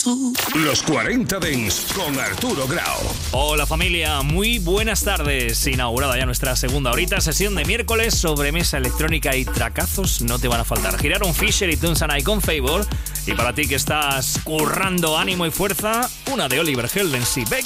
Los 40 Dents con Arturo Grau. Hola familia, muy buenas tardes. Inaugurada ya nuestra segunda horita, sesión de miércoles, sobremesa electrónica y tracazos no te van a faltar. Giraron Fisher y Tunes and I con Favor. Y para ti que estás currando ánimo y fuerza, una de Oliver Heldens y Beck.